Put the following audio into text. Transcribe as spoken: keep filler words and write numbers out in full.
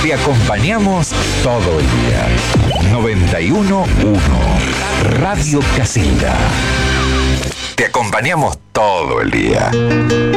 Te acompañamos todo el día. noventa y uno punto uno Radio Casita. Te acompañamos todo el día.